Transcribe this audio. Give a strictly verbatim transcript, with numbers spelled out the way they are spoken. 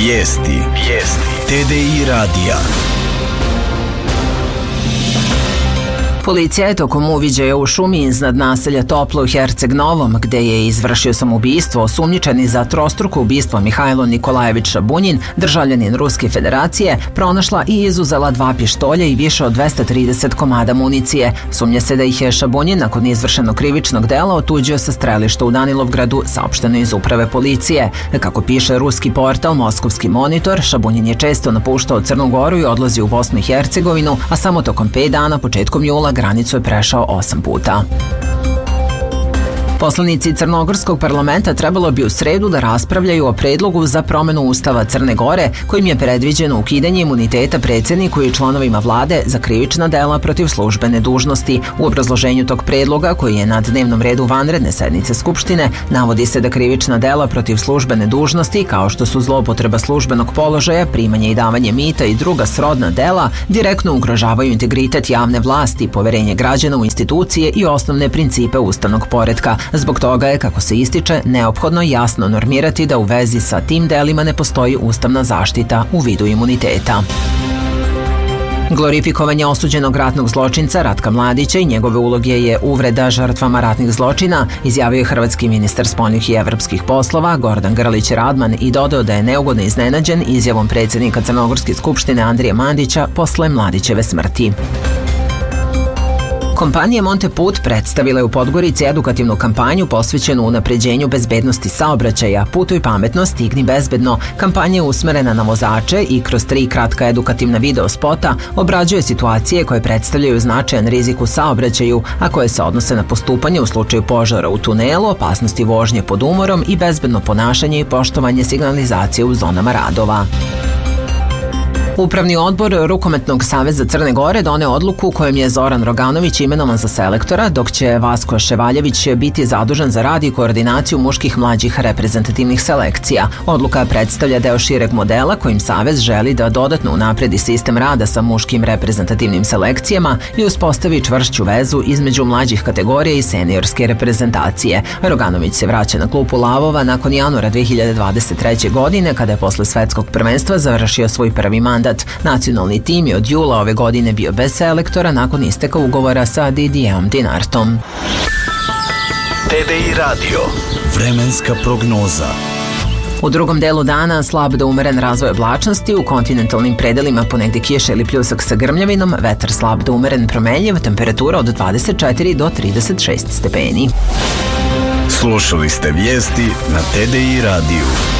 Vijesti. Vijesti. T D I radija. Policija je tokom uviđaja u šumi iznad naselja Toplo u Herceg Novom, gde je izvršio samoubistvo osumnjičeni za trostruko ubistvo Mihajlo Nikolajević Šabunjin, državljanin Ruske federacije, pronašla i izuzela dva pištolja i više od dvesta trideset komada municije. Sumnja se da ih je Šabunjin nakon izvršenog krivičnog dela otuđio sa strelišta u Danilovgradu, saopšteno iz uprave policije. Kako piše ruski portal Moskovski monitor, Šabunjin je često napuštao Crnu Goru i odlazio u Bosnu i Hercegovinu, a samo tokom pet dana početkom jula granicu je prešao osam puta. Poslanici Crnogorskog parlamenta trebalo bi u sredu da raspravljaju o predlogu za promenu Ustava Crne Gore, kojim je predviđeno ukidanje imuniteta predsjedniku i članovima vlade za krivična dela protiv službene dužnosti. U obrazloženju tog predloga, koji je na dnevnom redu vanredne sednice Skupštine, navodi se da krivična dela protiv službene dužnosti, kao što su zloupotreba službenog položaja, primanje i davanje mita i druga srodna dela, direktno ugrožavaju integritet javne vlasti, poverenje građana u institucije i osnovne principe ustavnog poretka. Zbog toga je, kako se ističe, neophodno jasno normirati da u vezi sa tim delima ne postoji ustavna zaštita u vidu imuniteta. Glorifikovanje osuđenog ratnog zločinca Ratka Mladića i njegove uloge je uvreda žrtvama ratnih zločina, izjavio je hrvatski ministar spoljnih i evropskih poslova Gordan Grlić Radman i dodao da je neugodno iznenađen izjavom predsjednika Crnogorske skupštine Andrije Mandića posle Mladićeve smrti. Kompanija Monteput predstavila je u Podgorici edukativnu kampanju posvećenu unapređenju bezbednosti saobraćaja. Putuj pametno, stigni bezbedno. Kampanja je usmerena na vozače i kroz tri kratka edukativna video spota obrađuje situacije koje predstavljaju značajan rizik u saobraćaju, a koje se odnose na postupanje u slučaju požara u tunelu, opasnosti vožnje pod umorom i bezbedno ponašanje i poštovanje signalizacije u zonama radova. Upravni odbor Rukometnog saveza Crne Gore doneo odluku kojom je Zoran Roganović imenovan za selektora, dok će Vasko Ševaljević biti zadužen za rad i koordinaciju muških mlađih reprezentativnih selekcija. Odluka predstavlja deo šireg modela kojim savez želi da dodatno unapredi sistem rada sa muškim reprezentativnim selekcijama i uspostavi čvršću vezu između mlađih kategorija i seniorske reprezentacije. Roganović se vraća na klupu lavova nakon januara dve hiljade dvadeset treće. godine, kada je posle svetskog prvenstva završio svoj prvi mandat. Nacionalni tim je od jula ove godine bio bez selektora nakon isteka ugovora sa Didierom Dinartom. T D I radio. Vremenska prognoza. U drugom delu dana slab do umeren razvoj oblačnosti, u kontinentalnim predelima ponegde kiša ili pljusak sa grmljavinom, vetar slab do umeren promenljiv, temperatura od dvadeset četiri do trideset šest stepeni. Slušali ste vijesti na T D I radiju.